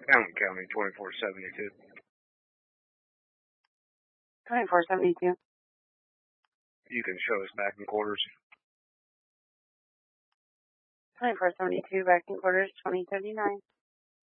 County 2472. 2472. You can show us backing quarters. 2472, backing quarters, 2039.